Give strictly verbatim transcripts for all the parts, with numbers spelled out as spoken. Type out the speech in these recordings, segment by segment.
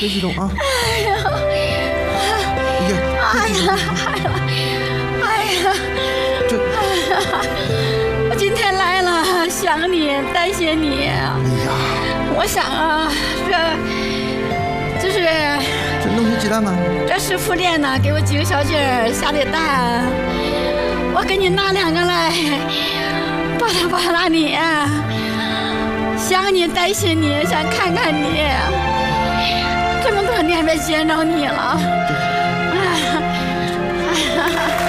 别激动啊！ 哎呀，哎呀，哎呀，哎呀， 这， 哎呀，我今天来了，想你，担心你。 哎呀， 我想啊，这，这是， 这弄些鸡蛋吗？ 这是副店呢，给我几个小鸡儿下的蛋，我给你拿两个来，报答报答你，想你，担心你，想看看你。这么多年没见着你了，哎呀，哎呀，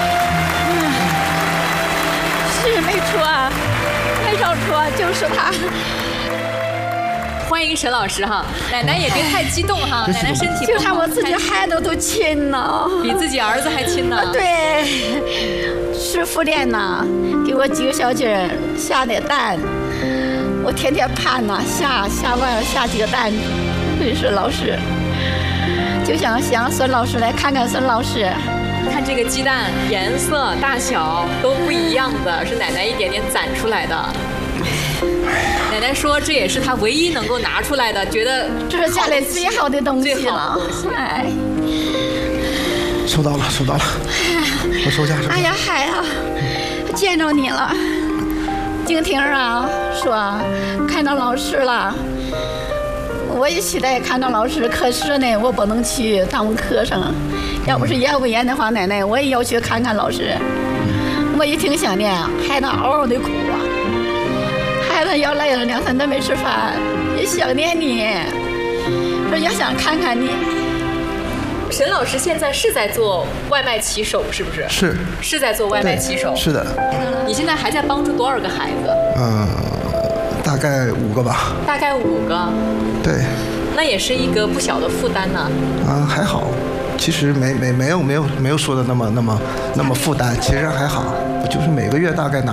是没错，没找错，就是他。 欢迎沈老师哈，奶奶也别太激动哈，奶奶身体就像我自己孩子都亲呢， 比自己儿子还亲呢。 对，是副店呢，给我几个小鸡儿下的蛋，我天天盼呢，下下完下几个蛋，真是老师。就想想孙老师来看看孙老师， 看这个鸡蛋颜色大小都不一样的，是奶奶一点点攒出来的。奶奶说这也是她唯一能够拿出来的，觉得这是家里最好的东西了。哎， 收到了，收到了，我收下。 哎呀，嗨呀，见着你了。静婷啊，说看到老师了。我也期待看到老师，可是呢，我不能去他们课上。要不是业务员的话，奶奶我也要去看看老师。我也挺想念，孩子嗷嗷的哭啊，孩子要来了两三天没吃饭，也想念你，说也想看看你。 沈老师现在是在做外卖骑手，是不是？ 是， 是在做外卖骑手。 是的。 你现在还在帮助多少个孩子？ 嗯、呃，大概五个吧。 大概五个。 对。 那也是一个不小的负担呢。 啊，还好，其实没没没有没有没有说的那么那么那么负担，其实还好，就是每个月大概拿